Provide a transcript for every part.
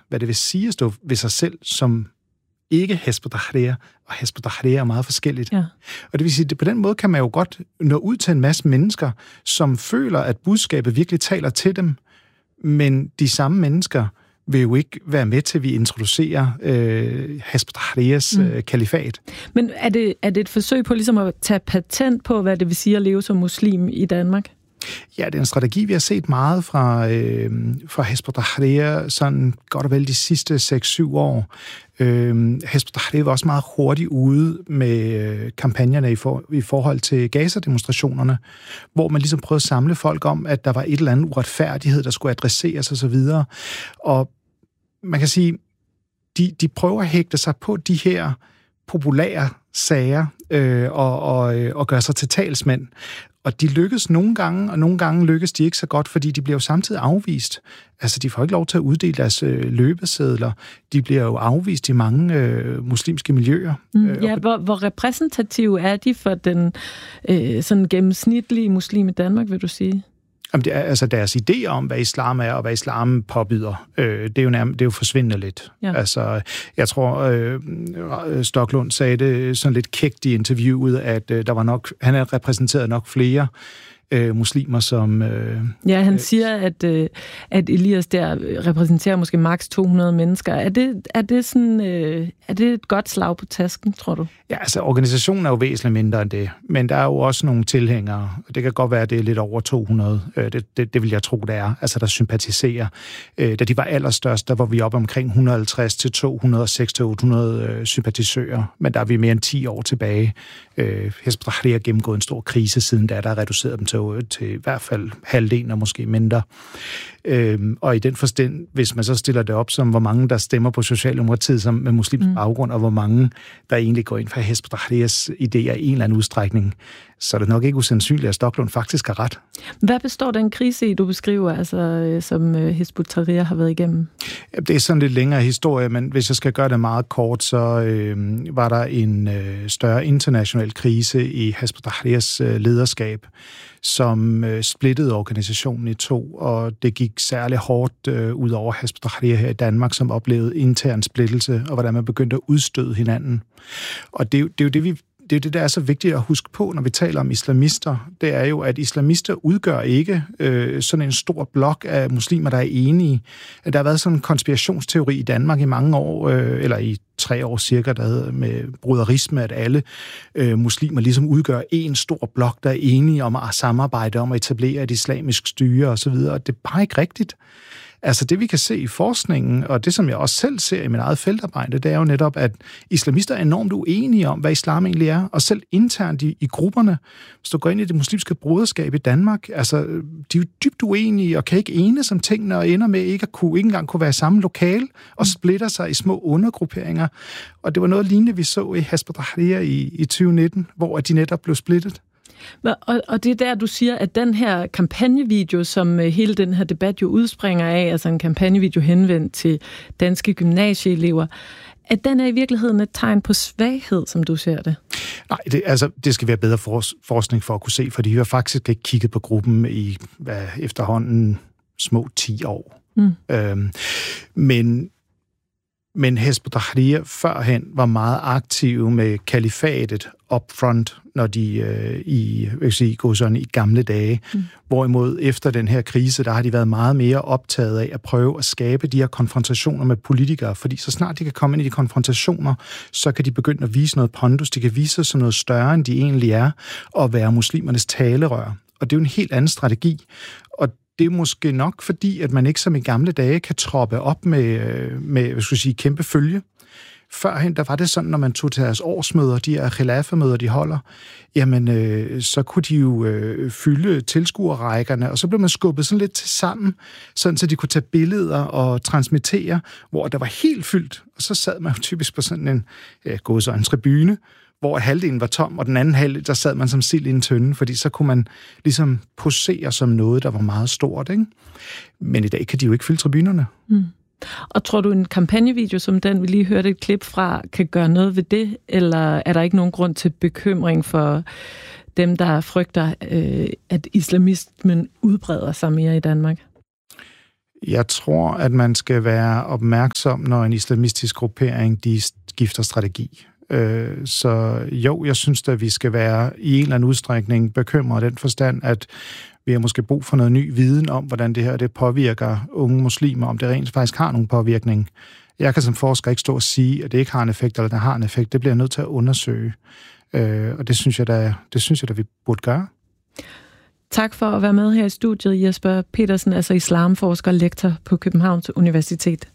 hvad det vil sige at stå ved sig selv som ikke Hizb ut-Tahrir, og Hizb ut-Tahrir er meget forskelligt. Ja. Og det vil sige, at på den måde kan man jo godt nå ud til en masse mennesker, som føler, at budskabet virkelig taler til dem, men de samme mennesker vil jo ikke være med til, at vi introducerer Hizb ut-Tahrirs kalifat. Men er det et forsøg på ligesom at tage patent på, hvad det vil sige at leve som muslim i Danmark? Ja, det er en strategi, vi har set meget fra Hizb ut-Tahrir, sådan godt og vel de sidste 6-7 år. Hizb ut-Tahrir var også meget hurtigt ude med kampagnerne i forhold til Gaza-demonstrationerne, hvor man ligesom prøvede at samle folk om, at der var et eller andet uretfærdighed, der skulle adresseres osv. Og man kan sige, de prøver at hægte sig på de her populære sager og gøre sig til talsmænd. Og de lykkes nogle gange, og nogle gange lykkes de ikke så godt, fordi de bliver jo samtidig afvist. Altså, de får ikke lov til at uddele deres løbesedler. De bliver jo afvist i mange muslimske miljøer. Hvor repræsentative er de for den sådan gennemsnitlige muslim i Danmark, vil du sige? Jamen, det er, altså deres idéer om, hvad islam er, og hvad islam påbyder, det er jo forsvindende lidt. Ja. Altså, jeg tror, Stoklund sagde det sådan lidt kægt i interviewet, at der var nok, han havde repræsenteret nok flere muslimer, som... han siger, at Elias der repræsenterer måske maks 200 mennesker. Er det et godt slag på tasken, tror du? Ja, altså organisationen er jo væsentligt mindre end det, men der er jo også nogle tilhængere. Det kan godt være, at det er lidt over 200. Det vil jeg tro, det er. Altså, der sympatiserer. Da de var allerstørst, der var vi oppe omkring 150 til 206 til 800 sympatisører, men der er vi mere end 10 år tilbage. Hizb ut-Tahrir har gennemgået en stor krise siden, der er reduceret dem til i hvert fald halvdelen og måske mindre. Og i den forstand, hvis man så stiller det op som, hvor mange der stemmer på Socialdemokratiet som med muslimsk baggrund, og hvor mange der egentlig går ind for Hizb ut-Tahrirs idéer i en eller anden udstrækning, så er det nok ikke usandsynligt, at Stoklund faktisk har ret. Hvad består den krise i, du beskriver, altså, som Hizb ut-Tahrir har været igennem? Det er sådan lidt længere historie, men hvis jeg skal gøre det meget kort, så var der en større international krise i Hizb ut-Tahrirs lederskab, som splittede organisationen i to, og det gik særlig hårdt ud over Hizb ut-Tahrir her i Danmark, som oplevede intern splittelse, og hvordan man begyndte at udstøde hinanden. Og det er jo det, der er så vigtigt at huske på, når vi taler om islamister. Det er jo, at islamister udgør ikke sådan en stor blok af muslimer, der er enige. Der har været sådan en konspirationsteori i Danmark i mange år, eller i 3 år cirka, der hedder med bruderisme, at alle muslimer ligesom udgør en stor blok, der er enige om at samarbejde om at etablere et islamisk styre osv. Og det er bare ikke rigtigt. Altså det, vi kan se i forskningen, og det, som jeg også selv ser i mit eget feltarbejde, det er jo netop, at islamister er enormt uenige om, hvad islam egentlig er, og selv internt i grupperne, hvis du går ind i det muslimske broderskab i Danmark, altså de er jo dybt uenige og kan ikke enes om tingene, og ender med ikke engang kunne være i samme lokale, og splitter sig i små undergrupperinger. Og det var noget lignende, vi så i Hizb ut-Tahrir i 2019, hvor de netop blev splittet. Og det er der, du siger, at den her kampagnevideo, som hele den her debat jo udspringer af, altså en kampagnevideo henvendt til danske gymnasieelever, at den er i virkeligheden et tegn på svaghed, som du ser det? Nej, det skal være bedre forskning for at kunne se, fordi vi har faktisk ikke kigget på gruppen i efterhånden små 10 år. Men Hizb ut-Tahrir førhen var meget aktive med kalifatet upfront, når de i gamle dage. Hvorimod efter den her krise, der har de været meget mere optaget af at prøve at skabe de her konfrontationer med politikere, fordi så snart de kan komme ind i de konfrontationer, så kan de begynde at vise noget pondus, de kan vise sig som noget større, end de egentlig er, og være muslimernes talerør. Og det er jo en helt anden strategi. Og det er måske nok fordi, at man ikke som i gamle dage kan troppe op med kæmpe følge. Førhen, der var det sådan, når man tog til deres årsmøder, de her khilafah-møder, de holder, jamen, så kunne de jo fylde tilskuerrækkerne, og så blev man skubbet sådan lidt til sammen, sådan så de kunne tage billeder og transmittere, hvor der var helt fyldt, og så sad man jo typisk på sådan en tribune, hvor halvdelen var tom, og den anden halvdel, der sad man som sild i en tønde, fordi så kunne man ligesom posere som noget, der var meget stort, ikke? Men i dag kan de jo ikke fylde tribunerne. Og tror du, en kampagnevideo som den, vi lige hørte et klip fra, kan gøre noget ved det, eller er der ikke nogen grund til bekymring for dem, der frygter, at islamismen udbreder sig mere i Danmark? Jeg tror, at man skal være opmærksom, når en islamistisk gruppering de skifter strategi. Så jo, jeg synes, at vi skal være i en eller anden udstrækning bekymret af den forstand, at vi har måske brug for noget ny viden om, hvordan det her det påvirker unge muslimer, om det rent faktisk har nogen påvirkning. Jeg kan som forsker ikke stå og sige, at det ikke har en effekt, eller det har en effekt. Det bliver jeg nødt til at undersøge. Og det synes jeg da, vi burde gøre. Tak for at være med her i studiet, Jesper Petersen, altså islamforsker og lektor på Københavns Universitet.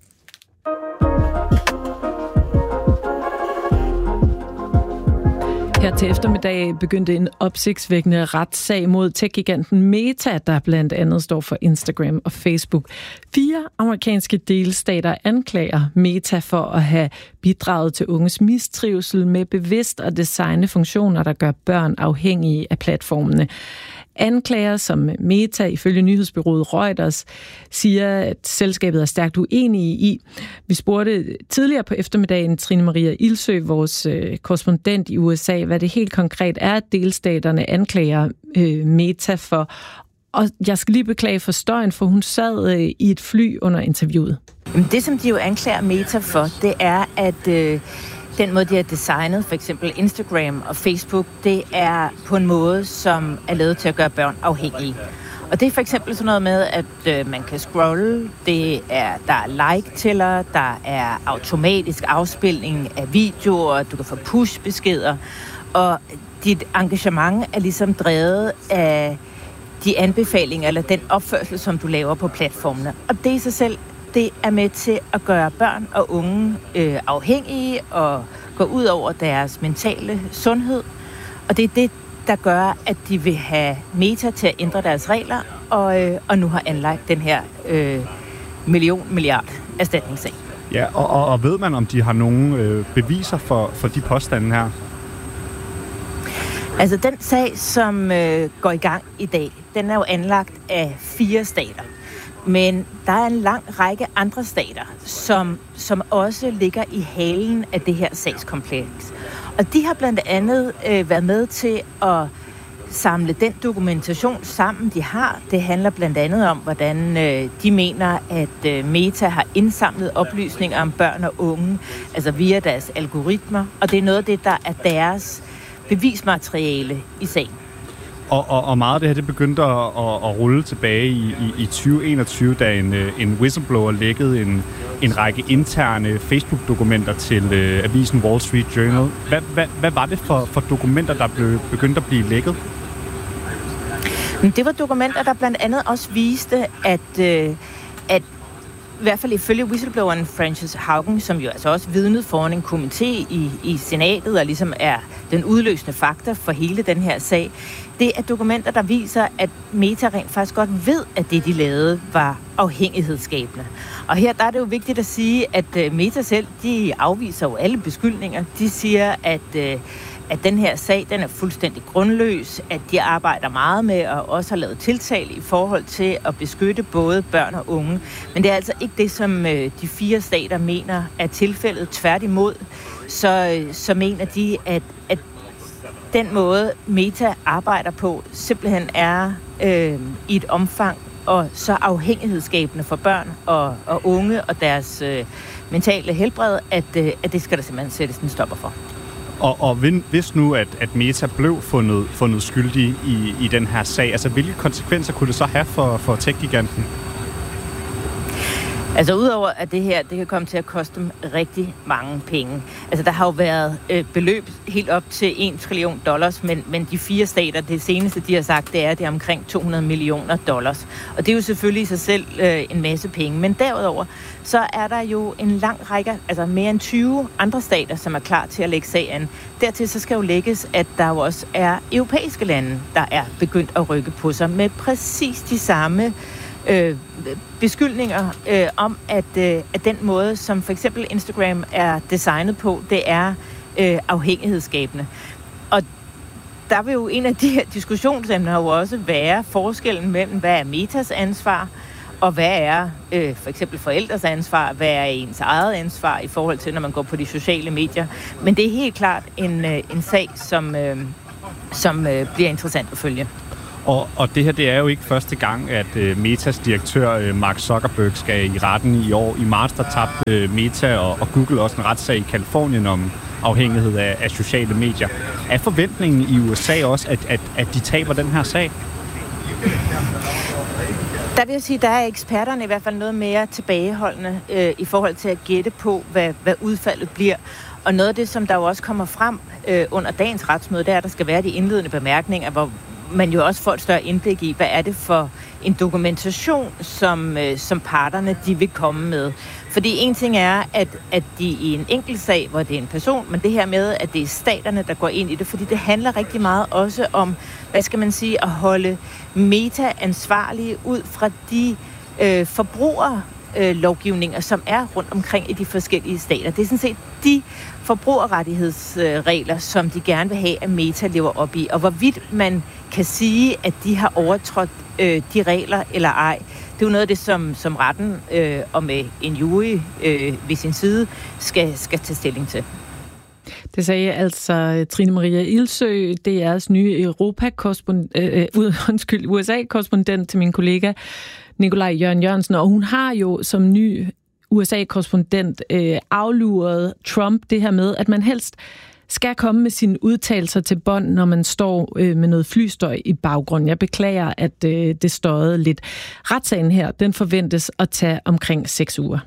Her til eftermiddag begyndte en opsigtsvækkende retssag mod tech-giganten Meta, der blandt andet står for Instagram og Facebook. 4 amerikanske delstater anklager Meta for at have bidraget til unges mistrivsel med bevidst at designe funktioner, der gør børn afhængige af platformene. Anklager, som Meta ifølge nyhedsbureauet Reuters siger, at selskabet er stærkt uenige i. Vi spurgte tidligere på eftermiddagen Trine Maria Ilsø, vores korrespondent i USA, hvad det helt konkret er, at delstaterne anklager Meta for. Og jeg skal lige beklage for støjen, for hun sad i et fly under interviewet. Det, som de jo anklager Meta for, det er, at den måde, de har designet, for eksempel Instagram og Facebook, det er på en måde, som er lavet til at gøre børn afhængige. Og det er for eksempel sådan noget med, at man kan scrolle, der er like-tæller, der er automatisk afspilning af videoer, du kan få push-beskeder, og dit engagement er ligesom drevet af de anbefalinger eller den opførsel, som du laver på platformene. Og det i sig selv, det er med til at gøre børn og unge afhængige og gå ud over deres mentale sundhed. Og det er det, der gør, at de vil have Meta til at ændre deres regler, og nu har anlagt den her milliard erstatningssag. Ja, og ved man, om de har nogle beviser for de påstande her? Altså den sag, som går i gang i dag, den er jo anlagt af 4 stater. Men der er en lang række andre stater, som også ligger i halen af det her sagskompleks. Og de har blandt andet været med til at samle den dokumentation sammen, de har. Det handler blandt andet om, hvordan de mener, at Meta har indsamlet oplysninger om børn og unge, altså via deres algoritmer. Og det er noget af det, der er deres bevismateriale i sagen. Og meget af det her, det begyndte at rulle tilbage i 2021, da en whistleblower lækkede en række interne Facebook-dokumenter til avisen Wall Street Journal. Hvad var det for dokumenter, der begyndte at blive lækket? Det var dokumenter, der blandt andet også viste, at i hvert fald ifølge whistlebloweren Frances Haugen, som jo altså også vidnede foran en komité i senatet, og ligesom er den udløsende faktor for hele den her sag, det er dokumenter, der viser, at Meta rent faktisk godt ved, at det, de lavede, var afhængighedsskabende. Og her der er det jo vigtigt at sige, at Meta selv, de afviser jo alle beskyldninger. De siger, at den her sag, den er fuldstændig grundløs, at de arbejder meget med at også have lavet tiltale i forhold til at beskytte både børn og unge. Men det er altså ikke det, som de 4 stater mener er tilfældet. Tværtimod, så mener de, at den måde, Meta arbejder på, simpelthen er i et omfang og så afhængighedsskabende for børn og unge og deres mentale helbred, at det skal der simpelthen sættes en stopper for. Og hvis nu, at Meta blev fundet skyldig i den her sag, altså hvilke konsekvenser kunne det så have for tech-giganten? Altså udover at det her, det kan komme til at koste dem rigtig mange penge. Altså der har jo været beløb helt op til $1 trillion, men de 4 stater, det seneste de har sagt, det er omkring $200 millioner. Og det er jo selvfølgelig i sig selv en masse penge. Men derudover, så er der jo en lang række, altså mere end 20 andre stater, som er klar til at lægge sag an. Dertil så skal jo lægges, at der jo også er europæiske lande, der er begyndt at rykke på sig med præcis de samme beskyldninger om, at den måde, som for eksempel Instagram er designet på, det er afhængighedsskabende. Og der vil jo en af de her diskussionsemner jo også være forskellen mellem, hvad er Metas ansvar, og hvad er for eksempel forældres ansvar, hvad er ens eget ansvar i forhold til, når man går på de sociale medier. Men det er helt klart en sag, som bliver interessant at følge. Og det her, det er jo ikke første gang, at Metas direktør Mark Zuckerberg skal i retten i år. I marts, der tabte Meta og Google også en retssag i Kalifornien om afhængighed af sociale medier. Er forventningen i USA også, at de taber den her sag? Der vil jeg sige, der er eksperterne i hvert fald noget mere tilbageholdende i forhold til at gætte på, hvad udfaldet bliver. Og noget af det, som der jo også kommer frem under dagens retsmøde, det er, at der skal være de indledende bemærkninger, hvor man jo også får et større indblik i, hvad er det for en dokumentation, som parterne de vil komme med. Fordi en ting er, at de i en enkelt sag, hvor det er en person, men det her med, at det er staterne, der går ind i det, fordi det handler rigtig meget også om, hvad skal man sige, at holde Meta ansvarlige ud fra de forbrugerlovgivninger, som er rundt omkring i de forskellige stater. Det er sådan set de forbrugerrettighedsregler, som de gerne vil have, at Meta lever op i. Og hvorvidt man kan sige, at de har overtrådt de regler eller ej, det er jo noget af det, som retten og med en jury ved sin side skal tage stilling til. Det sagde altså Trine Maria Ildsø, DR's nye USA-korrespondent til min kollega Nikolaj Jørgen Jørgensen, og hun har jo som ny USA-korrespondent afluret Trump det her med, at man helst skal komme med sine udtalelser til bånd, når man står med noget flystøj i baggrunden. Jeg beklager, at det støjede lidt. Retssagen her, den forventes at tage omkring 6 uger.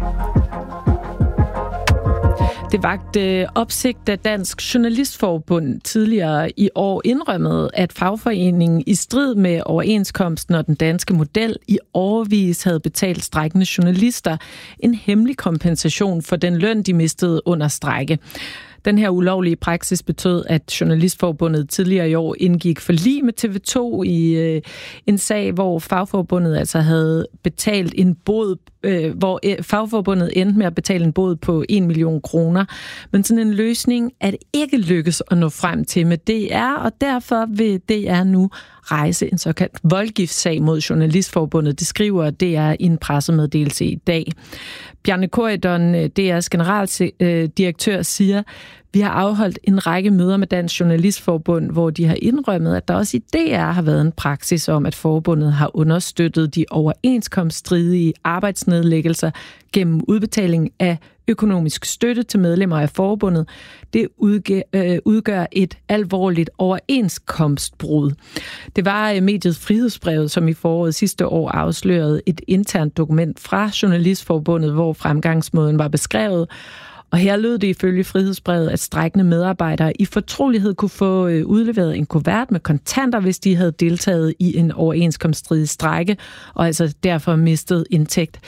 Det vagte opsigt, da Dansk Journalistforbund tidligere i år indrømmede, at fagforeningen i strid med overenskomsten og den danske model i årevis havde betalt strejkende journalister en hemmelig kompensation for den løn, de mistede under strejke. Den her ulovlige praksis betød, at Journalistforbundet tidligere i år indgik forlig med TV2 i en sag, hvor fagforbundet altså havde betalt en bod, hvor fagforbundet endte med at betale en bod på 1 million kroner. Men sådan en løsning er det ikke lykkes at nå frem til med DR, og derfor vil DR nu rejse en såkaldt voldgiftssag mod Journalistforbundet. Det skriver DR i en pressemeddelelse i dag. Bjarne Corydon, DR's generaldirektør, siger, vi har afholdt en række møder med Dansk Journalistforbund, hvor de har indrømmet, at der også i DR har været en praksis om, at forbundet har understøttet de overenskomststridige arbejdsnedlæggelser gennem udbetaling af økonomisk støtte til medlemmer af forbundet. Det udgør et alvorligt overenskomstbrud. Det var mediet Frihedsbrevet, som i foråret sidste år afslørede et internt dokument fra Journalistforbundet, hvor fremgangsmåden var beskrevet. Og her lød det ifølge Frihedsbrevet, at strejkende medarbejdere i fortrolighed kunne få udleveret en kuvert med kontanter, hvis de havde deltaget i en overenskomststridig strejke, og altså derfor mistet indtægt.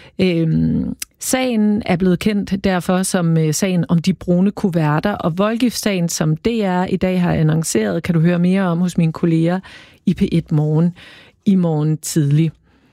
Sagen er blevet kendt derfor som sagen om de brune kuverter, og voldgiftssagen, som DR i dag har annonceret, kan du høre mere om hos mine kolleger i P1 Morgen i morgen tidlig.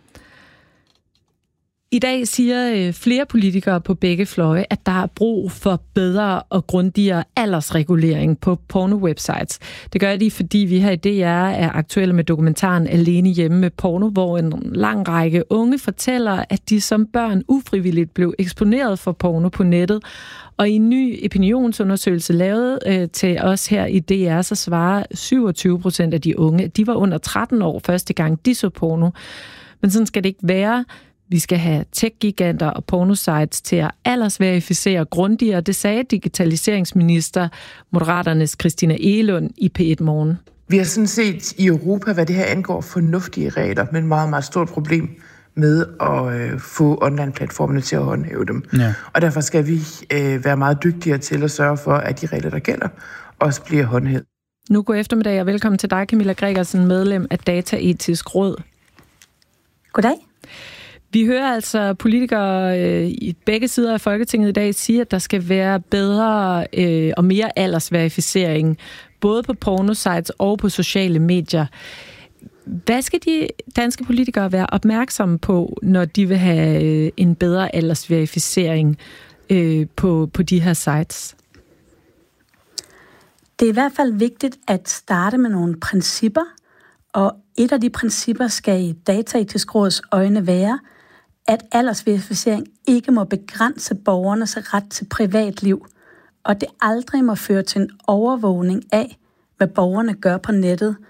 I dag siger flere politikere på begge fløje, at der er brug for bedre og grundigere aldersregulering på porno-websites. Det gør de, fordi vi her i DR er aktuelle med dokumentaren Alene hjemme med porno, hvor en lang række unge fortæller, at de som børn ufrivilligt blev eksponeret for porno på nettet. Og i en ny opinionsundersøgelse lavet til os her i DR, så svarer 27% af de unge, at de var under 13 år første gang, de så porno. Men sådan skal det ikke være. Vi skal have tech-giganter og pornosites til at aldersverificere grundigere. Det sagde digitaliseringsminister Moderaternes Christina Egelund i P1 Morgen. Vi har sådan set i Europa, hvad det her angår, fornuftige regler, men meget, meget stort problem med at få online-platformene til at håndhæve dem. Ja. Og derfor skal vi være meget dygtigere til at sørge for, at de regler, der gælder, også bliver håndhævet. Nu god eftermiddag og velkommen til dig, Camilla Gregersen, medlem af Dataetisk Råd. Goddag. Vi hører altså politikere i begge sider af Folketinget i dag sige, at der skal være bedre og mere aldersverificering, både på pornosites og på sociale medier. Hvad skal de danske politikere være opmærksomme på, når de vil have en bedre aldersverificering på de her sites? Det er i hvert fald vigtigt at starte med nogle principper, og et af de principper skal i Dataetisk Råds øjne være, at aldersverificering ikke må begrænse borgernes ret til privatliv, og det aldrig må føre til en overvågning af, hvad borgerne gør på nettet,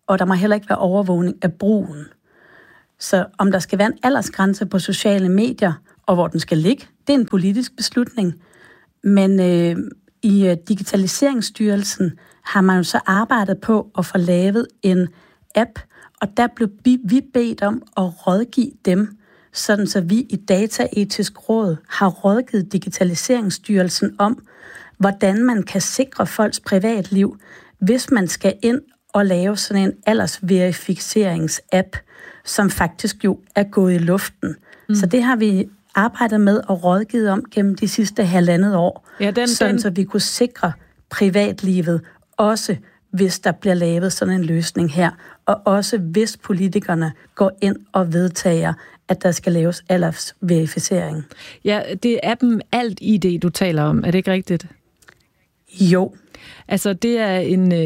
og der må heller ikke være overvågning af brugen. Så om der skal være en aldersgrænse på sociale medier, og hvor den skal ligge, det er en politisk beslutning. Men i Digitaliseringsstyrelsen har man jo så arbejdet på at få lavet en app, og der blev vi bedt om at rådgive dem, sådan så vi i Dataetisk Råd har rådgivet Digitaliseringsstyrelsen om, hvordan man kan sikre folks privatliv, hvis man skal ind og lave sådan en aldersverifikationsapp, som faktisk jo er gået i luften. Så det har vi arbejdet med og rådgivet om gennem de sidste 1,5 år, så vi kunne sikre privatlivet, også hvis der bliver lavet sådan en løsning her, og også hvis politikerne går ind og vedtager, at der skal laves aldersverificering. Ja, det er appen AltID, du taler om. Er det ikke rigtigt? Jo. Altså, det er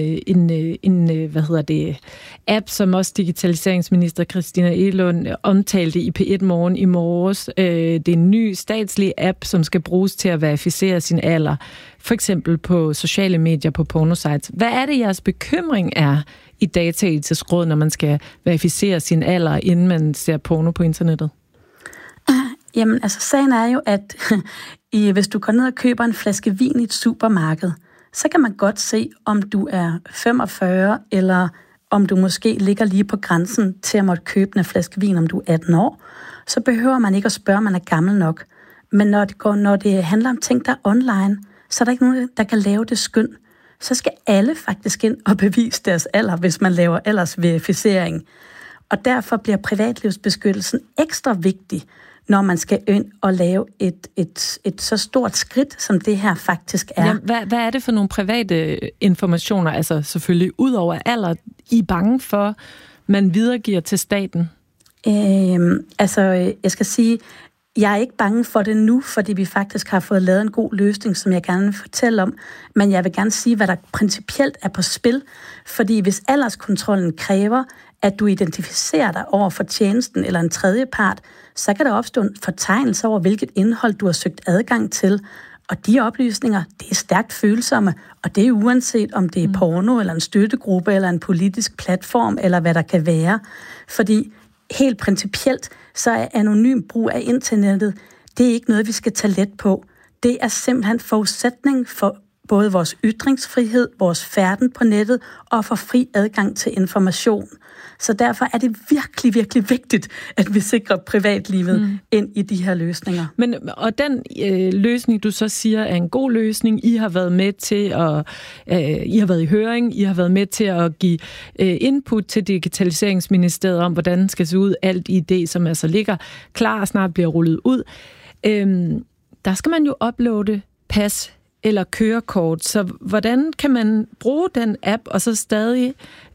en app, som også digitaliseringsminister Christina Egelund omtalte i P1 Morgen i morges. Det er en ny statslig app, som skal bruges til at verificere sin alder, for eksempel på sociale medier, på pornosites. Hvad er det, jeres bekymring er i Dataetisk Råd, når man skal verificere sin alder, inden man ser porno på internettet? Jamen, altså, sagen er jo, at hvis du går ned og køber en flaske vin i et supermarked, så kan man godt se, om du er 45, eller om du måske ligger lige på grænsen til at måtte købe en flaske vin, om du er 18 år. Så behøver man ikke at spørge, om man er gammel nok. Men når det handler om ting, der er online, så er der ikke nogen, der kan lave det skøn. Så skal alle faktisk ind og bevise deres alder, hvis man laver aldersverificering. Og derfor bliver privatlivsbeskyttelsen ekstra vigtig, når man skal ind og lave et så stort skridt, som det her faktisk er. Ja, hvad er det for nogle private informationer, altså selvfølgelig ud over alder, I er bange for, man videregiver til staten? Jeg skal sige, jeg er ikke bange for det nu, fordi vi faktisk har fået lavet en god løsning, som jeg gerne vil fortælle om, men jeg vil gerne sige, hvad der principielt er på spil, fordi hvis alderskontrollen kræver, at du identificerer dig over for tjenesten eller en tredje part, så kan der opstå en fortegnelse over, hvilket indhold du har søgt adgang til. Og de oplysninger, det er stærkt følsomme, og det er uanset om det er porno, eller en støttegruppe, eller en politisk platform, eller hvad der kan være. Fordi helt principielt, så er anonym brug af internettet, det er ikke noget, vi skal tage let på. Det er simpelthen forudsætning for både vores ytringsfrihed, vores færden på nettet og for fri adgang til information. Så derfor er det virkelig, virkelig vigtigt, at vi sikrer privatlivet ind i de her løsninger. Og den løsning, du så siger, er en god løsning. I har været med til I har været i høring, I har været med til at give input til Digitaliseringsministeriet om, hvordan det skal se ud. AltID, som altså ligger klar og snart bliver rullet ud. Der skal man jo uploade pas eller kørekort. Så hvordan kan man bruge den app og så stadig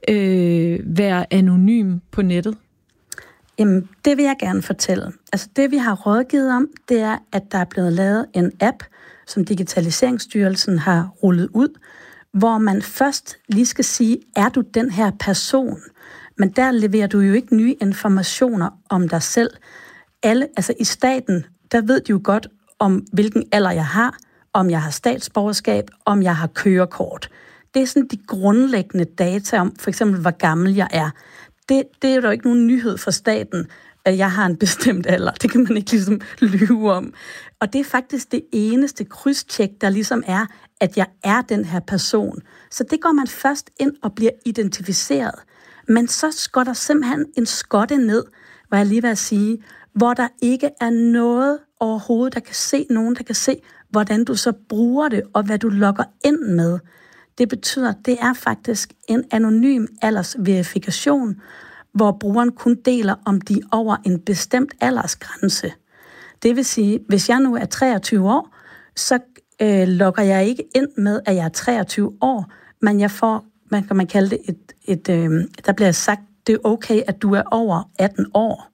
være anonym på nettet? Jamen, det vil jeg gerne fortælle. Altså det, vi har rådgivet om, det er, at der er blevet lavet en app, som Digitaliseringsstyrelsen har rullet ud, hvor man først lige skal sige, er du den her person? Men der leverer du jo ikke nye informationer om dig selv. Altså i staten, der ved de jo godt om, hvilken alder jeg har, om jeg har statsborgerskab, om jeg har kørekort. Det er sådan de grundlæggende data om, for eksempel, hvor gammel jeg er. Det er jo ikke nogen nyhed for staten, at jeg har en bestemt alder. Det kan man ikke ligesom lyve om. Og det er faktisk det eneste krydstjek, der ligesom er, at jeg er den her person. Så det går man først ind og bliver identificeret. Men så går der simpelthen en skotte ned, hvad jeg lige vil sige, hvor der ikke er noget overhovedet, der kan se nogen, der kan se, hvordan du så bruger det, og hvad du logger ind med. Det betyder, at det er faktisk en anonym aldersverifikation, hvor brugeren kun deler, om de er over en bestemt aldersgrænse. Det vil sige, hvis jeg nu er 23 år, så logger jeg ikke ind med, at jeg er 23 år, men jeg får, man kan kalde det der bliver sagt, det er okay, at du er over 18 år.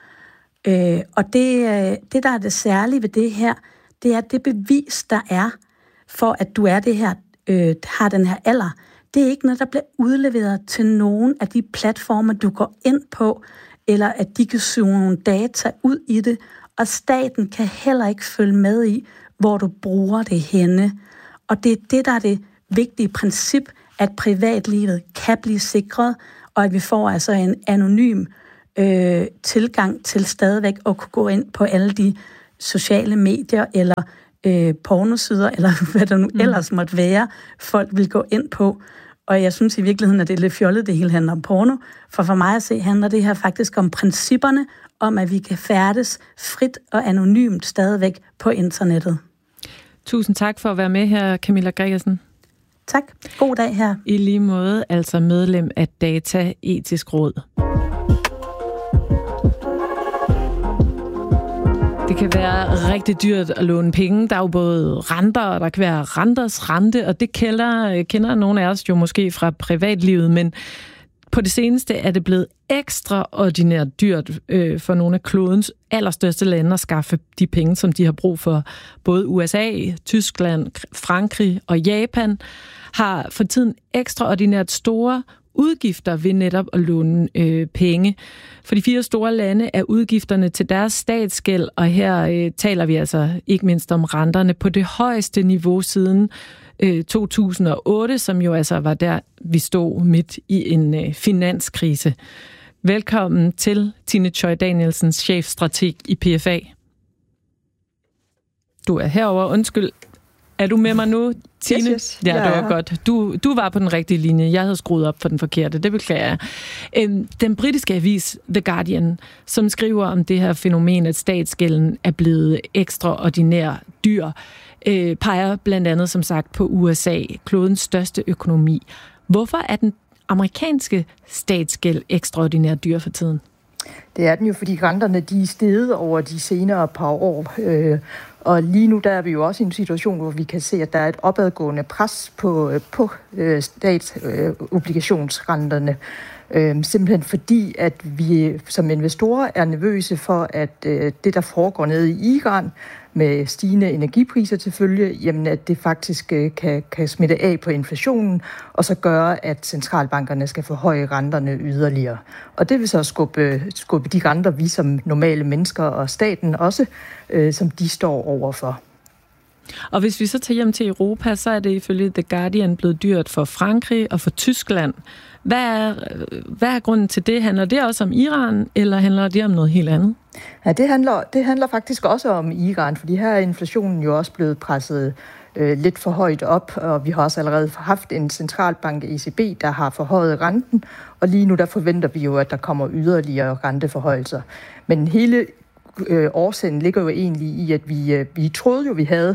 Og det, der er det særlige ved det her, det er det bevis, der er for, at du er det her, har den her alder. Det er ikke noget, der bliver udleveret til nogen af de platformer, du går ind på, eller at de kan suge nogle data ud i det, og staten kan heller ikke følge med i, hvor du bruger det henne. Og det er det, der er det vigtige princip, at privatlivet kan blive sikret, og at vi får altså en anonym tilgang til stadigvæk at kunne gå ind på alle de sociale medier eller pornosider, eller hvad der nu ellers måtte være, folk vil gå ind på. Og jeg synes i virkeligheden, at det er lidt fjollet, det hele handler om porno. For mig at se, handler det her faktisk om principperne, om at vi kan færdes frit og anonymt stadigvæk på internettet. Tusind tak for at være med her, Camilla Gregersen. Tak. God dag her. I lige måde, altså medlem af Dataetisk Råd. Det kan være rigtig dyrt at låne penge. Der er jo både renter, og der kan være renters rente, og det kender nogle af os jo måske fra privatlivet, men på det seneste er det blevet ekstraordinært dyrt for nogle af klodens allerstørste lande at skaffe de penge, som de har brug for. Både USA, Tyskland, Frankrig og Japan har for tiden ekstraordinært store udgifter ved netop at låne penge. For de 4 store lande er udgifterne til deres statsgæld, og her taler vi altså ikke mindst om renterne på det højeste niveau siden 2008, som jo altså var der, vi stod midt i en finanskrise. Velkommen til Tine Choi Danielsens chefstrateg i PFA. Du er herover. Undskyld. Er du med mig nu, Tine? Yes. Ja, det var godt. Du var på den rigtige linje. Jeg havde skruet op for den forkerte. Det beklager jeg. Den britiske avis The Guardian, som skriver om det her fænomen, at statsgælden er blevet ekstraordinær dyr, peger blandt andet, som sagt, på USA, klodens største økonomi. Hvorfor er den amerikanske statsgæld ekstraordinært dyr for tiden? Det er den jo, fordi renterne de er steget over de senere par år. Og lige nu der er vi jo også i en situation, hvor vi kan se, at der er et opadgående pres på statsobligationsrenterne. Simpelthen fordi, at vi som investorer er nervøse for, at det, der foregår nede i Iran, med stigende energipriser til følge, jamen at det faktisk kan smitte af på inflationen, og så gøre, at centralbankerne skal forhøje renterne yderligere. Og det vil så skubbe de renter, vi som normale mennesker og staten også, som de står overfor. Og hvis vi så tager hjem til Europa, så er det ifølge The Guardian blevet dyrt for Frankrig og for Tyskland. Hvad er grunden til det? Handler det også om Iran, eller handler det om noget helt andet? Ja, det handler faktisk også om Iran, fordi her er inflationen jo også blevet presset lidt for højt op, og vi har også allerede haft en centralbank, ECB, der har forhøjet renten, og lige nu der forventer vi jo, at der kommer yderligere renteforhøjelser. Men hele årsagen ligger jo egentlig i, at vi troede jo, vi havde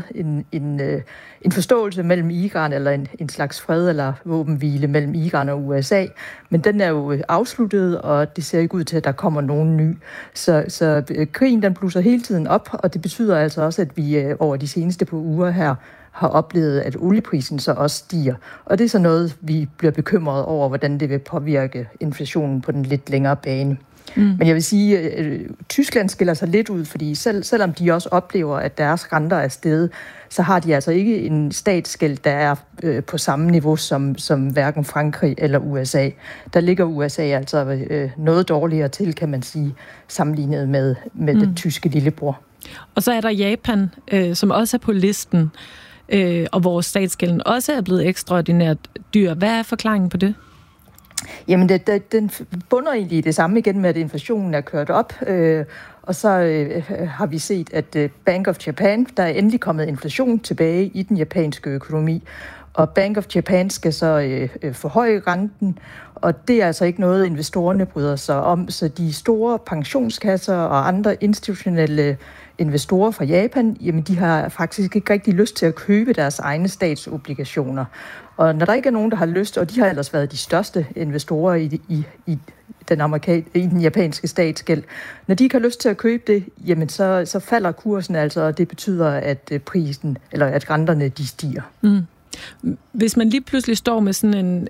en forståelse mellem Iran, eller en slags fred eller våbenhvile mellem Iran og USA, men den er jo afsluttet, og det ser ikke ud til, at der kommer nogen ny. Så krigen den blusser hele tiden op, og det betyder altså også, at vi over de seneste par uger her har oplevet, at olieprisen så også stiger. Og det er så noget, vi bliver bekymret over, hvordan det vil påvirke inflationen på den lidt længere bane. Men jeg vil sige, at Tyskland skiller sig lidt ud, fordi selvom de også oplever, at deres renter er steget, så har de altså ikke en statsgæld, der er på samme niveau som hverken Frankrig eller USA. Der ligger USA altså noget dårligere til, kan man sige, sammenlignet med den tyske lillebror. Og så er der Japan, som også er på listen, og hvor statsgælden også er blevet ekstraordinært dyr. Hvad er forklaringen på det? Jamen, den bunder egentlig det samme igen med, at inflationen er kørt op, og så har vi set, at Bank of Japan, der er endelig kommet inflation tilbage i den japanske økonomi, og Bank of Japan skal så forhøje renten, og det er altså ikke noget, investorerne bryder sig om, så de store pensionskasser og andre institutionelle investorer fra Japan, jamen de har faktisk ikke rigtig lyst til at købe deres egne statsobligationer. Og når der ikke er nogen, der har lyst, og de har ellers været de største investorer i den japanske statsgæld, når de ikke har lyst til at købe det, jamen så falder kursen altså, og det betyder, at prisen, eller at renterne, de stiger. Hvis man lige pludselig står med sådan en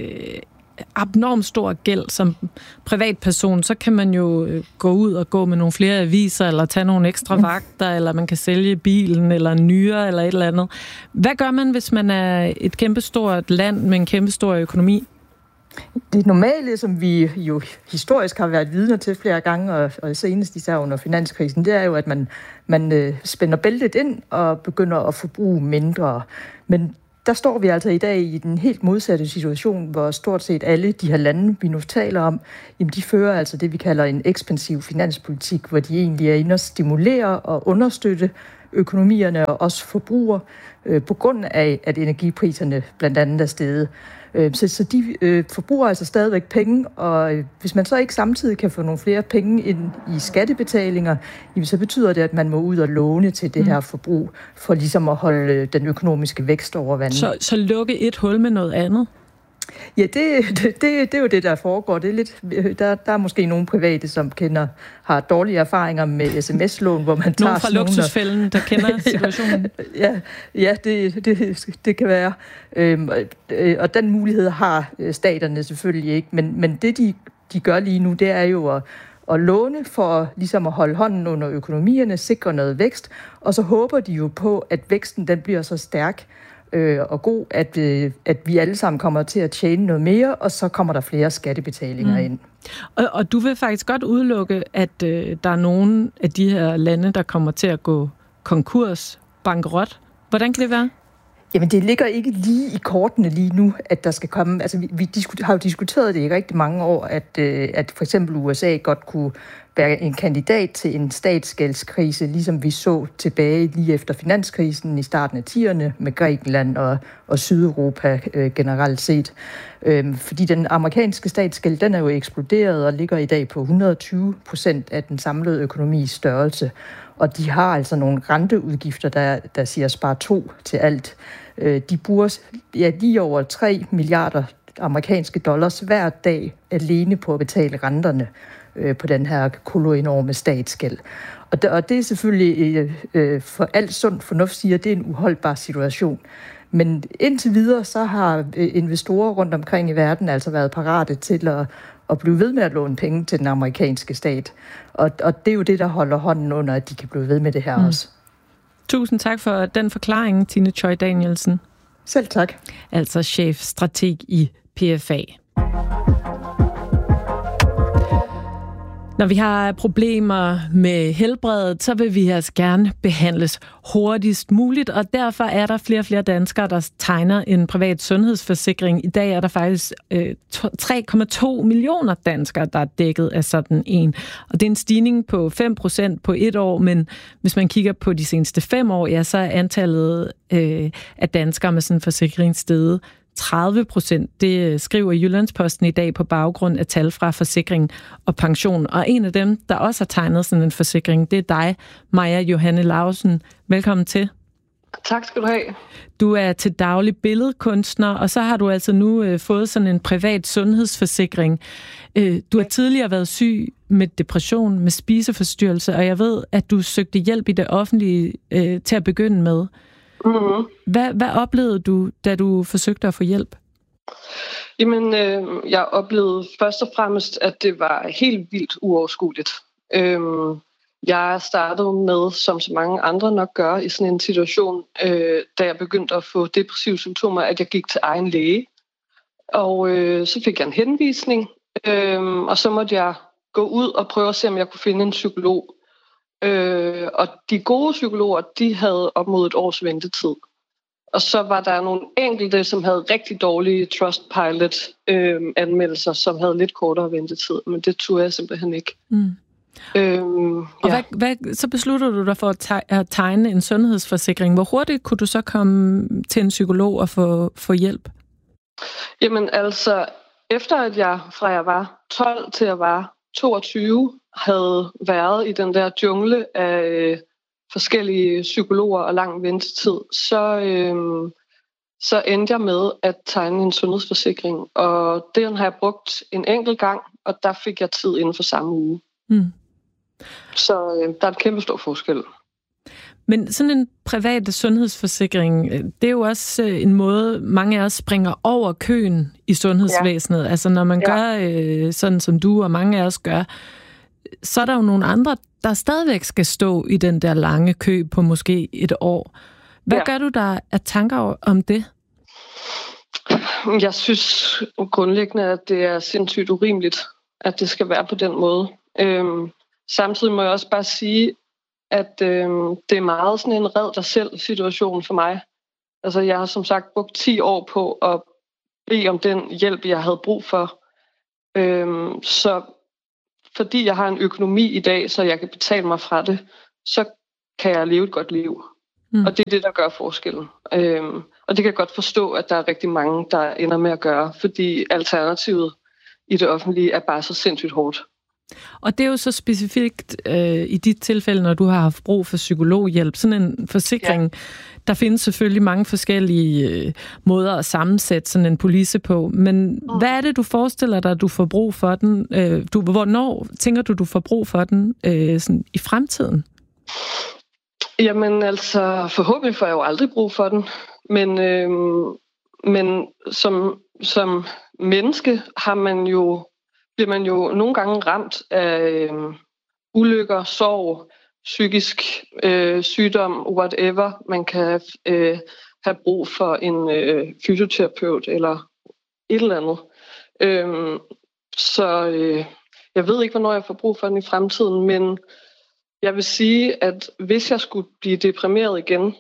abnormt stor gæld som privatperson, så kan man jo gå ud og gå med nogle flere aviser, eller tage nogle ekstra vagter, eller man kan sælge bilen, eller en nyre, eller et eller andet. Hvad gør man, hvis man er et kæmpestort land med en kæmpestor økonomi? Det normale, som vi jo historisk har været vidner til flere gange, og senest især under finanskrisen, det er jo, at man spænder bæltet ind og begynder at forbruge mindre. Men der står vi altså i dag i den helt modsatte situation, hvor stort set alle de her lande, vi nu taler om, jamen de fører altså det, vi kalder en ekspansiv finanspolitik, hvor de egentlig er inde og stimulere og understøtte økonomierne og også forbruger på grund af, at energipriserne blandt andet er steget. Så de forbruger altså stadigvæk penge, og hvis man så ikke samtidig kan få nogle flere penge ind i skattebetalinger, jamen så betyder det, at man må ud og låne til det her forbrug, for ligesom at holde den økonomiske vækst over vandet. Så lukke et hul med noget andet? Ja, det er jo det, der foregår. Det er lidt, der er måske nogle private, som har dårlige erfaringer med sms-lån, hvor man tager nogle fra luksusfælden, der kender situationen. Ja, det kan være. Og den mulighed har staterne selvfølgelig ikke. Men det, de gør lige nu, det er jo at låne for ligesom at holde hånden under økonomierne, sikre noget vækst, og så håber de jo på, at væksten den bliver så stærk og god, at vi alle sammen kommer til at tjene noget mere, og så kommer der flere skattebetalinger ind. Og du vil faktisk godt udelukke, at der er nogle af de her lande, der kommer til at gå konkurs, bankerot. Hvordan kan det være? Jamen, det ligger ikke lige i kortene lige nu, at der skal komme... Altså, vi har jo diskuteret det i rigtig mange år, at for eksempel USA godt kunne være en kandidat til en statsgældskrise, ligesom vi så tilbage lige efter finanskrisen i starten af 10'erne med Grækenland og Sydeuropa generelt set. Fordi den amerikanske statsgæld, den er jo eksploderet og ligger i dag på 120% af den samlede økonomis størrelse. Og de har altså nogle renteudgifter, der siger spar 2 til alt. De bruger lige over 3 milliarder amerikanske dollars hver dag alene på at betale renterne på den her koloenorme statsgæld. Og det er selvfølgelig for alt sundt fornuft siger, det er en uholdbar situation. Men indtil videre så har investorer rundt omkring i verden altså været parate til at blive ved med at låne penge til den amerikanske stat. Og det er jo det, der holder hånden under, at de kan blive ved med det her også. Tusind tak for den forklaring, Tine Choi Danielsen. Selv tak. Altså chefstrateg i PFA. Når vi har problemer med helbredet, så vil vi altså gerne behandles hurtigst muligt, og derfor er der flere og flere danskere, der tegner en privat sundhedsforsikring. I dag er der faktisk 3,2 millioner danskere, der er dækket af sådan en. Og det er en stigning på 5% på et år, men hvis man kigger på de seneste 5 år, ja, så er antallet af danskere med sådan en forsikring steget 30%. Det skriver Jyllandsposten i dag på baggrund af tal fra Forsikring og Pension. Og en af dem, der også har tegnet sådan en forsikring, det er dig, Maja Johanne Lausen. Velkommen til. Tak skal du have. Du er til daglig billedkunstner, og så har du altså nu fået sådan en privat sundhedsforsikring. Du har tidligere været syg med depression, med spiseforstyrrelse, og jeg ved, at du søgte hjælp i det offentlige til at begynde med. Mm-hmm. Hvad oplevede du, da du forsøgte at få hjælp? Jamen, jeg oplevede først og fremmest, at det var helt vildt uoverskueligt. Jeg startede med, som så mange andre nok gør i sådan en situation, da jeg begyndte at få depressive symptomer, at jeg gik til egen læge. Og så fik jeg en henvisning, og så måtte jeg gå ud og prøve at se, om jeg kunne finde en psykolog. Og de gode psykologer, de havde op mod 1 års ventetid. Og så var der nogle enkelte, som havde rigtig dårlige Trustpilot-anmeldelser, som havde lidt kortere ventetid. Men det turde jeg simpelthen ikke. Og så beslutter du dig for at tegne en sundhedsforsikring. Hvor hurtigt kunne du så komme til en psykolog og få hjælp? Jamen altså, efter at jeg fra jeg var 12 til jeg var 22, havde været i den der jungle af forskellige psykologer og lang ventetid, så endte jeg med at tegne en sundhedsforsikring. Og den har jeg brugt en enkelt gang, og der fik jeg tid inden for samme uge. Så der er en kæmpe stor forskel. Men sådan en privat sundhedsforsikring, det er jo også en måde, mange af os springer over køen i sundhedsvæsenet. Ja. Altså når man gør sådan som du og mange af os gør, så er der jo nogle andre, der stadigvæk skal stå i den der lange kø på måske 1 år. Hvad gør du der af tanker om det? Jeg synes grundlæggende, at det er sindssygt urimeligt, at det skal være på den måde. Samtidig må jeg også bare sige, at det er meget sådan en red dig selv situation for mig. Altså, jeg har som sagt brugt 10 år på at bede om den hjælp, jeg havde brug for. Så fordi jeg har en økonomi i dag, så jeg kan betale mig fra det, så kan jeg leve et godt liv. Og det er det, der gør forskellen. Og det kan jeg godt forstå, at der er rigtig mange, der ender med at gøre, fordi alternativet i det offentlige er bare så sindssygt hårdt. Og det er jo så specifikt i dit tilfælde, når du har haft brug for psykologhjælp. Sådan en forsikring, der findes selvfølgelig mange forskellige måder at sammensætte sådan en police på. Men hvad er det, du forestiller dig, du får brug for den? Hvornår tænker du får brug for den sådan i fremtiden? Jamen altså, forhåbentlig får jeg jo aldrig brug for den. Men som menneske bliver man jo nogle gange ramt af ulykker, sorg, psykisk sygdom, whatever. Man kan have brug for en fysioterapeut eller et eller andet. Jeg ved ikke, hvornår jeg får brug for den i fremtiden, men jeg vil sige, at hvis jeg skulle blive deprimeret igen,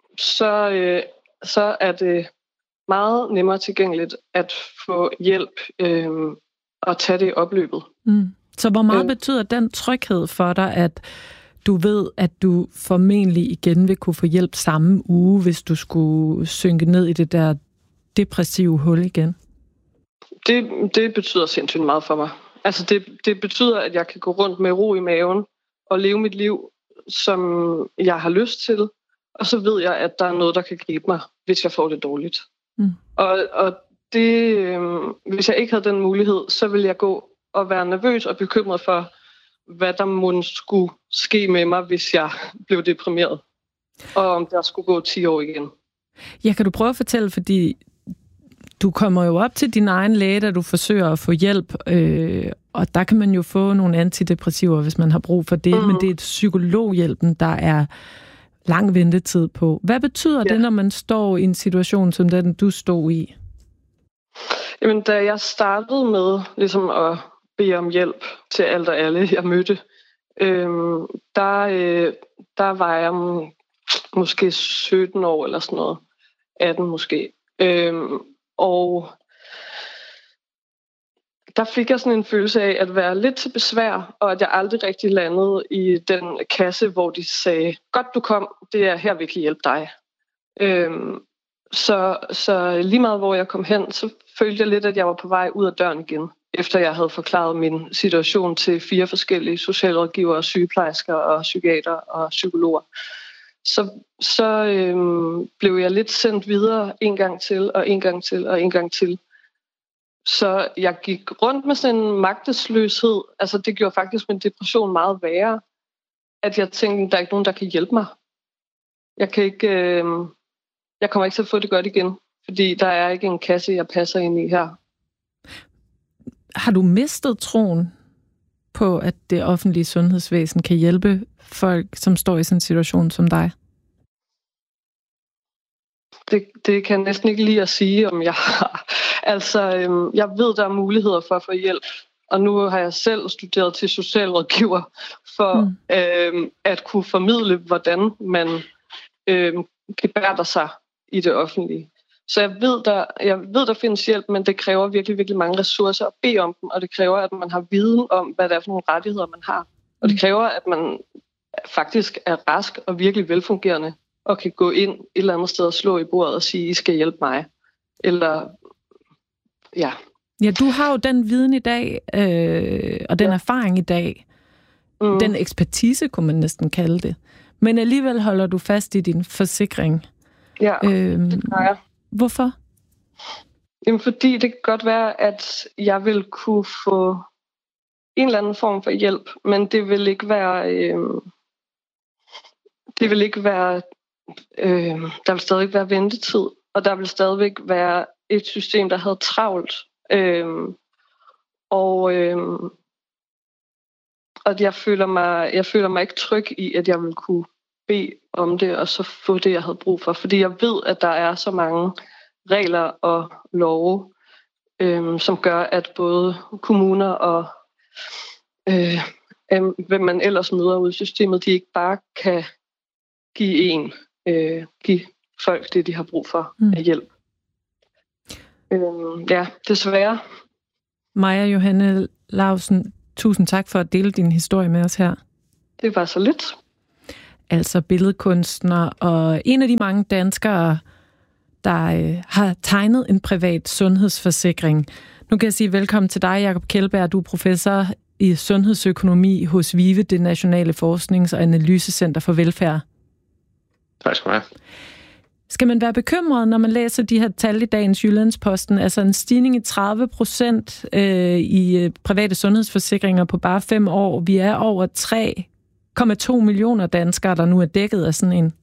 så er det meget nemmere tilgængeligt at få hjælp og tage det i opløbet. Så hvor meget betyder den tryghed for dig, at du ved, at du formentlig igen vil kunne få hjælp samme uge, hvis du skulle synke ned i det der depressive hul igen? Det betyder sindssygt meget for mig. Altså det betyder, at jeg kan gå rundt med ro i maven og leve mit liv, som jeg har lyst til. Og så ved jeg, at der er noget, der kan gribe mig, hvis jeg får det dårligt. Og det, hvis jeg ikke havde den mulighed, så ville jeg gå og være nervøs og bekymret for, hvad der måtte skulle ske med mig, hvis jeg blev deprimeret. Og om der skulle gå 10 år igen. Ja, kan du prøve at fortælle, fordi du kommer jo op til din egen læge, da du forsøger at få hjælp, og der kan man jo få nogle antidepressiver, hvis man har brug for det, men det er psykologhjælpen, der er lang ventetid på. Hvad betyder det, når man står i en situation som den, du stod i? Jamen, da jeg startede med ligesom at bede om hjælp til alt og alle, jeg mødte, der var jeg måske 17 år eller sådan noget. 18 måske. Og der fik jeg sådan en følelse af at være lidt til besvær, og at jeg aldrig rigtig landede i den kasse, hvor de sagde, godt du kom, det er her, vi kan hjælpe dig. Så lige meget hvor jeg kom hen, så følte jeg lidt, at jeg var på vej ud af døren igen, efter jeg havde forklaret min situation til 4 forskellige socialrådgivere, sygeplejersker og psykiater og psykologer. Så blev jeg lidt sendt videre en gang til, og en gang til, og en gang til. Så jeg gik rundt med sådan en magtesløshed. Altså det gjorde faktisk min depression meget værre, at jeg tænkte, der er ikke nogen, der kan hjælpe mig. Jeg kommer ikke til at få det godt igen, fordi der er ikke en kasse, jeg passer ind i her. Har du mistet troen på, at det offentlige sundhedsvæsen kan hjælpe folk, som står i sådan en situation som dig? Det kan jeg næsten ikke lide at sige, om jeg har. Altså, jeg ved, der er muligheder for at få hjælp. Og nu har jeg selv studeret til socialrådgiver for at kunne formidle, hvordan man gebærder sig i det offentlige. Så jeg ved, der findes hjælp, men det kræver virkelig, virkelig mange ressourcer at bede om dem, og det kræver, at man har viden om, hvad det er for nogle rettigheder, man har. Og det kræver, at man faktisk er rask og virkelig velfungerende, og kan gå ind et eller andet sted og slå i bordet og sige, I skal hjælpe mig. Eller, ja. Ja, du har jo den viden i dag, og den erfaring i dag. Den ekspertise, kunne man næsten kalde det. Men alligevel holder du fast i din forsikring. Ja, det gør jeg. Hvorfor? Jamen, fordi det kan godt være, at jeg vil kunne få en eller anden form for hjælp, men det vil ikke være... der vil stadig være ventetid, og der vil stadigvæk være et system, der havde travlt. Og jeg føler mig ikke tryg i, at jeg vil kunne bede om det, og så få det, jeg havde brug for. Fordi jeg ved, at der er så mange regler og love, som gør, at både kommuner og hvem man ellers møder ude i systemet, de ikke bare kan give folk det, de har brug for af hjælp. Desværre. Maja Johanne Lausen, tusind tak for at dele din historie med os her. Det var så lidt. Altså billedkunstner og en af de mange danskere, der har tegnet en privat sundhedsforsikring. Nu kan jeg sige velkommen til dig, Jakob Kjeldberg. Du er professor i sundhedsøkonomi hos VIVE, det Nationale Forsknings- og Analysecenter for Velfærd. Tak skal du have. Skal man være bekymret, når man læser de her tal i dagens Jyllandsposten? Altså en stigning i 30% i private sundhedsforsikringer på bare 5 år. Vi er over 3,2 millioner danskere, der nu er dækket af sådan en.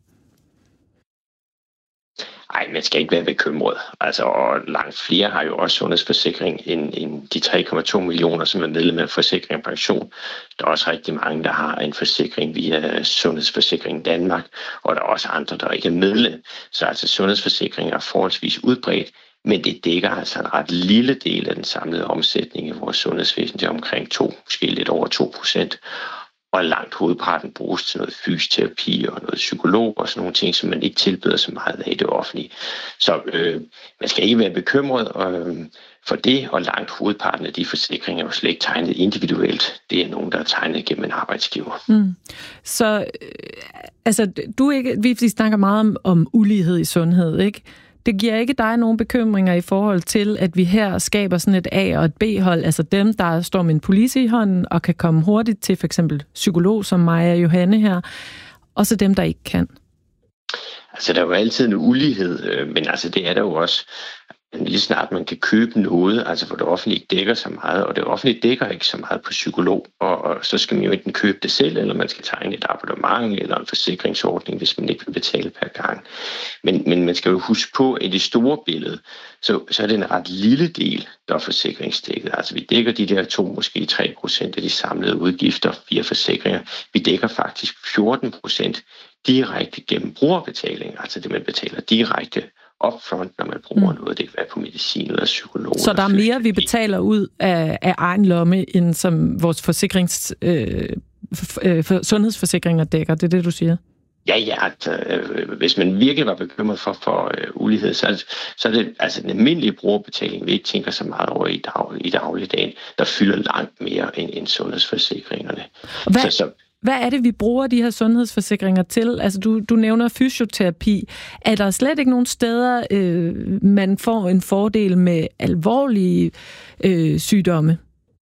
Nej, man skal ikke være bekymret. Altså, og langt flere har jo også sundhedsforsikring end de 3,2 millioner, som er medlem af Forsikring og Pension. Der er også rigtig mange, der har en forsikring via Sundhedsforsikring Danmark, og der er også andre, der ikke er medlem. Så altså sundhedsforsikring er forholdsvis udbredt, men det dækker altså en ret lille del af den samlede omsætning i vores sundhedsvæsen. Det er omkring 2, måske lidt over 2%. Og langt hovedparten bruges til noget fysioterapi og noget psykolog og sådan nogle ting, som man ikke tilbyder så meget af i det offentlige. Så man skal ikke være bekymret for det, og langt hovedparten af de forsikringer er jo slet ikke tegnet individuelt. Det er nogen, der er tegnet gennem en arbejdsgiver. Så altså, vi snakker meget om ulighed i sundhed, ikke? Det giver ikke dig nogen bekymringer i forhold til, at vi her skaber sådan et A- og et B-hold, altså dem, der står med en police i hånden og kan komme hurtigt til for eksempel psykolog som Maja Johanne her, og så dem, der ikke kan? Altså, der er jo altid en ulighed, men altså, det er der jo også. Lige snart man kan købe noget, altså hvor det offentlige ikke dækker så meget, og det offentlige dækker ikke så meget på psykolog, og så skal man jo enten købe det selv, eller man skal tegne et abonnement eller en forsikringsordning, hvis man ikke vil betale per gang. Men man skal jo huske på, at i det store billede, så er det en ret lille del, der er forsikringsdækket. Altså vi dækker de der 2, måske 3% af de samlede udgifter via forsikringer. Vi dækker faktisk 14% direkte gennem brugerbetaling, altså det man betaler direkte upfront, når man bruger noget. Det kan være på medicin eller psykolog. Så der er mere, vi betaler ud af egen lomme, end som vores sundhedsforsikringer dækker. Det er det, du siger? Ja. Hvis man virkelig var bekymret for ulighed, så er det altså den almindelige brugerbetaling, vi ikke tænker så meget over i dagligdagen, der fylder langt mere end sundhedsforsikringerne. Hvad er det, vi bruger de her sundhedsforsikringer til? Altså, du nævner fysioterapi. Er der slet ikke nogen steder, man får en fordel med alvorlige sygdomme?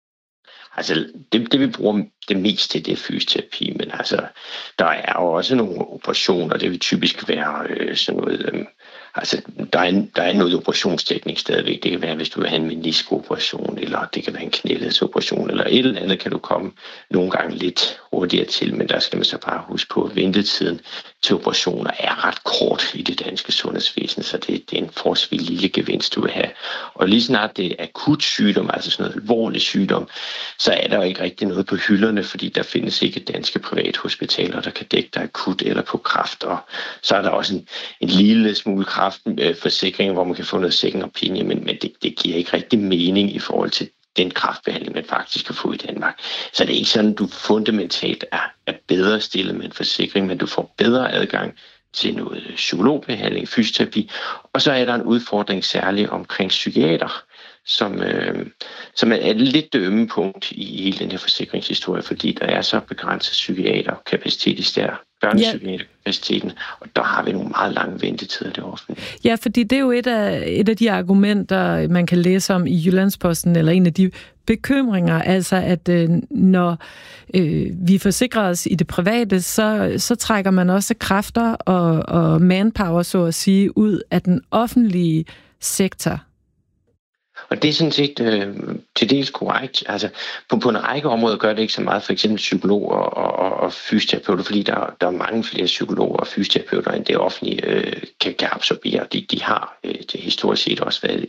Altså, det vi bruger det mest til, det er fysioterapi, men altså, der er jo også nogle operationer, det vil typisk være sådan noget. Altså, der er noget operationsdækning stadigvæk. Det kan være, hvis du vil have en meniskoperation, eller det kan være en knæledsoperation, eller et eller andet kan du komme nogle gange lidt hurtigere til, men der skal man så bare huske på, at ventetiden til operationer er ret kort i det danske sundhedsvæsen, så det er en forholdsvis lille gevinst, du vil have. Og lige snart det er akut sygdom, altså sådan noget alvorlig sygdom, så er der jo ikke rigtig noget på hylderne, fordi der findes ikke danske privathospitaler, der kan dække dig akut eller på kræft, og så er der også en lille smule kræftforsikring, hvor man kan få noget second opinion, men det giver ikke rigtig mening i forhold til den kræftbehandling, man faktisk kan få i Danmark. Så det er ikke sådan, at du fundamentalt er bedre stillet med en forsikring, men du får bedre adgang til noget psykologbehandling, fysioterapi, og så er der en udfordring særligt omkring psykiater, som er et lidt ømme punkt i hele den her forsikringshistorie, fordi der er så begrænset psykiaterkapacitet, især børnepsykiaterkapaciteten, og der har vi nogle meget lange ventetider i det offentlige. Ja, fordi det er jo et af de argumenter, man kan læse om i Jyllandsposten, eller en af de bekymringer, altså at når vi forsikrer os i det private, så trækker man også kræfter og manpower, så at sige, ud af den offentlige sektor. Og det er sådan set til dels korrekt. Altså, på en række områder gør det ikke så meget, for eksempel psykologer og fysioterapeuter, fordi der er mange flere psykologer og fysioterapeuter, end det offentlige kan absorbere. De har det historisk set også været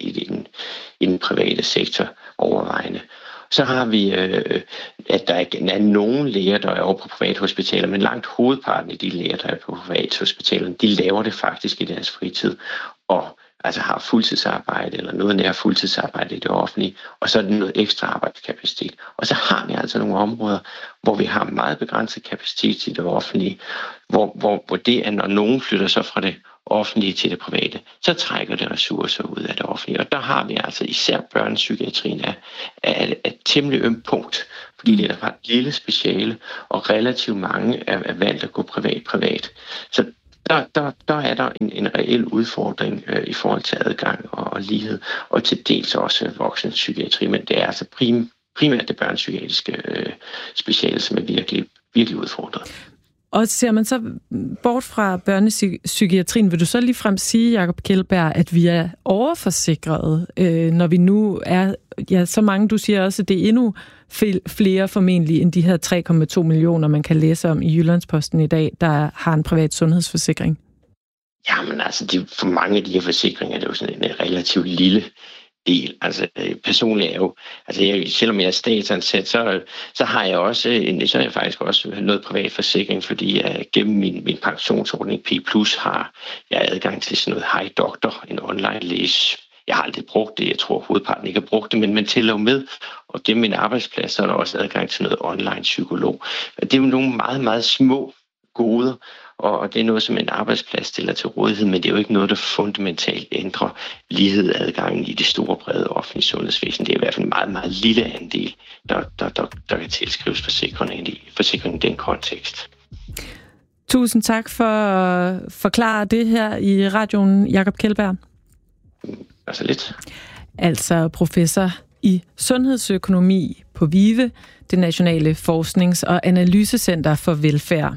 i den private sektor overvejende. Så har vi, at der er nogle læger, der er over på privathospitaler, men langt hovedparten af de læger, der er på privathospitalerne, de laver det faktisk i deres fritid, og altså har fuldtidsarbejde eller noget nær fuldtidsarbejde i det offentlige, og så er det noget ekstra arbejdskapacitet. Og så har vi altså nogle områder, hvor vi har meget begrænset kapacitet i det offentlige, hvor det er, når nogen flytter så fra det offentlige til det private, så trækker det ressourcer ud af det offentlige. Og der har vi altså især børnepsykiatrien er et temmelig ømt punkt, fordi det er et lille speciale, og relativt mange er valgt at gå privat. Så der er der en reel udfordring i forhold til adgang og lighed, og til dels også voksenpsykiatri, men det er altså primært det børnepsykiatriske speciale, som er virkelig udfordret. Og ser man så bort fra børnepsykiatrien, vil du så ligefrem sige, Jacob Kjeldberg, at vi er overforsikrede, når vi nu er, så mange, du siger også, at det er endnu flere formentlig end de her 3,2 millioner, man kan læse om i Jyllandsposten i dag, der har en privat sundhedsforsikring? Jamen altså, for mange af de her forsikringer, det er jo sådan en relativt lille del. Altså personligt er jo, selvom jeg er statsansat, så har jeg også, så er jeg faktisk også noget privat forsikring, fordi jeg gennem min pensionsordning P+, har jeg adgang til sådan noget Hej Doktor, en online læse. Jeg har aldrig brugt det, jeg tror hovedparten ikke har brugt det, men tæller jo med, og gennem min arbejdsplads, så er der også adgang til noget online psykolog. Det er jo nogle meget, meget små goder, og det er noget, som en arbejdsplads stiller til rådighed, men det er jo ikke noget, der fundamentalt ændrer lighed adgangen i det store, brede offentlige sundhedsvæsen. Det er i hvert fald en meget, meget lille andel, der kan tilskrives forsikringen i den kontekst. Tusind tak for at forklare det her i radioen, Jacob Kjeldberg. Altså lidt. Altså professor i sundhedsøkonomi på VIVE, det Nationale Forsknings- og Analysecenter for Velfærd.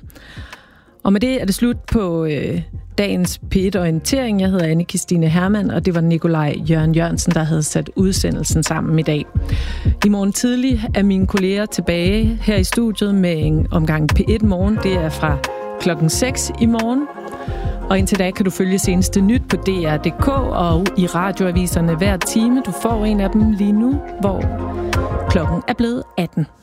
Og med det er det slut på dagens P1-orientering. Jeg hedder Anne-Kristine Hermann, og det var Nikolaj Jørgen Jørgensen, der havde sat udsendelsen sammen i dag. I morgen tidlig er mine kolleger tilbage her i studiet med en omgang P1 Morgen. Det er fra klokken 6 i morgen. Og indtil da kan du følge seneste nyt på DR.dk og i radioaviserne hver time. Du får en af dem lige nu, hvor klokken er blevet 18.